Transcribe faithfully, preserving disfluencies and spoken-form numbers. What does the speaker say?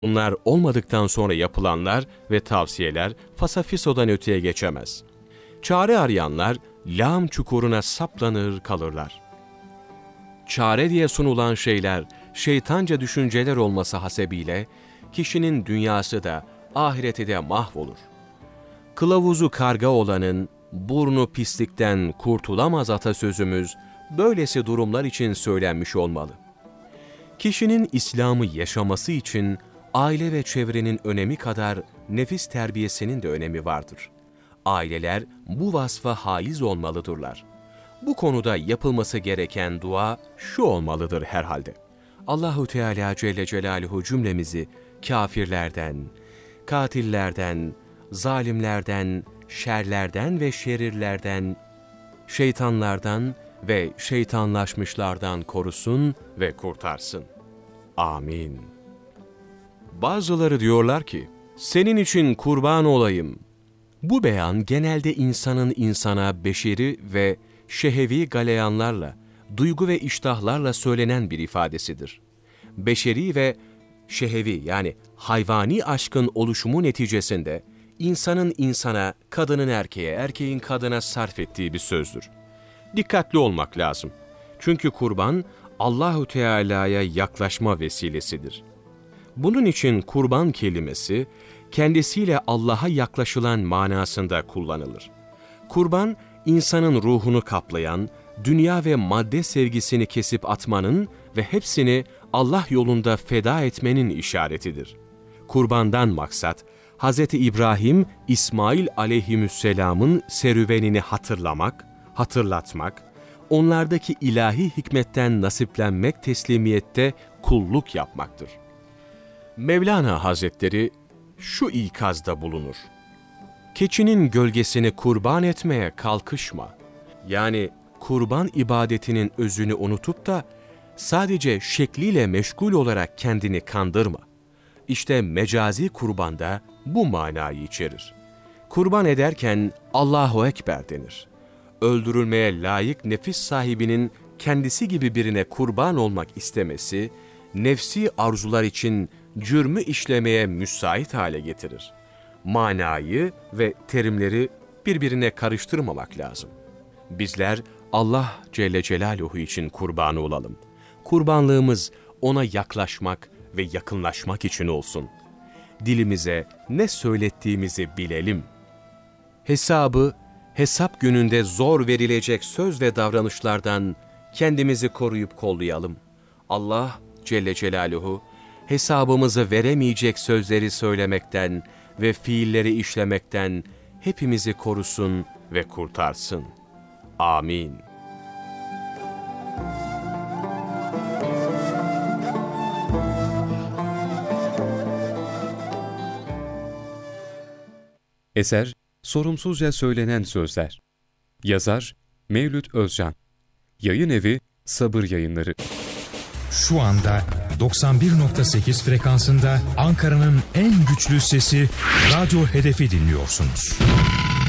Bunlar olmadıktan sonra yapılanlar ve tavsiyeler fasafisodan öteye geçemez. Çare arayanlar lağım çukuruna saplanır kalırlar. Çare diye sunulan şeyler şeytanca düşünceler olması hasebiyle kişinin dünyası da ahireti de mahvolur. Kılavuzu karga olanın burnu pislikten kurtulamaz atasözümüz böylesi durumlar için söylenmiş olmalı. Kişinin İslam'ı yaşaması için aile ve çevrenin önemi kadar nefis terbiyesinin de önemi vardır. Aileler bu vasfa haiz olmalıdırlar. Bu konuda yapılması gereken dua şu olmalıdır herhalde. Allahu Teala Celle Celaluhu cümlemizi kâfirlerden, katillerden, zalimlerden, şerlerden ve şerirlerden, şeytanlardan ve şeytanlaşmışlardan korusun ve kurtarsın. Amin. Bazıları diyorlar ki, senin için kurban olayım. Bu beyan genelde insanın insana beşeri ve şehevi galeyanlarla, duygu ve iştahlarla söylenen bir ifadesidir. Beşeri ve şehevi yani hayvani aşkın oluşumu neticesinde insanın insana, kadının erkeğe, erkeğin kadına sarf ettiği bir sözdür. Dikkatli olmak lazım. Çünkü kurban Allahu Teala'ya yaklaşma vesilesidir. Bunun için kurban kelimesi kendisiyle Allah'a yaklaşılan manasında kullanılır. Kurban, insanın ruhunu kaplayan, dünya ve madde sevgisini kesip atmanın ve hepsini Allah yolunda feda etmenin işaretidir. Kurbandan maksat, Hz. İbrahim, İsmail aleyhisselamın serüvenini hatırlamak, hatırlatmak, onlardaki ilahi hikmetten nasiplenmek teslimiyette kulluk yapmaktır. Mevlana Hazretleri şu ikazda bulunur. Keçinin gölgesini kurban etmeye kalkışma. Yani kurban ibadetinin özünü unutup da sadece şekliyle meşgul olarak kendini kandırma. İşte mecazi kurbanda bu manayı içerir. Kurban ederken Allahu Ekber denir. Öldürülmeye layık nefis sahibinin kendisi gibi birine kurban olmak istemesi, nefsi arzular için cürmü işlemeye müsait hale getirir. Manayı ve terimleri birbirine karıştırmamak lazım. Bizler Allah Celle Celaluhu için kurbanı olalım. Kurbanlığımız ona yaklaşmak ve yakınlaşmak için olsun. Dilimize ne söylettiğimizi bilelim. Hesabı, hesap gününde zor verilecek söz ve davranışlardan kendimizi koruyup kollayalım. Allah Celle Celaluhu, hesabımızı veremeyecek sözleri söylemekten ve fiilleri işlemekten hepimizi korusun ve kurtarsın. Amin. Eser, Sorumsuzca Söylenen Sözler. Yazar, Mevlüt Özcan. Yayın evi, Sabır Yayınları. Şu anda doksan bir nokta sekiz frekansında Ankara'nın en güçlü sesi Radyo Hedef'i dinliyorsunuz.